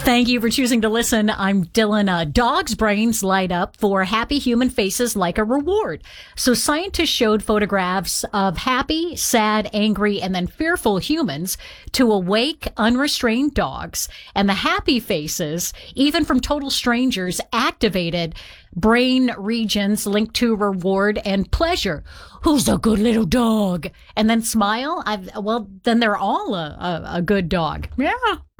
Thank you for choosing to listen. I'm Dylan. Dogs' brains light up for happy human faces like a reward. So scientists showed photographs of happy, sad, angry, and then fearful humans to awake, unrestrained dogs. And the happy faces, even from total strangers, activated brain regions linked to reward and pleasure. Who's a good little dog? And then smile. Then they're all a good dog. Yeah.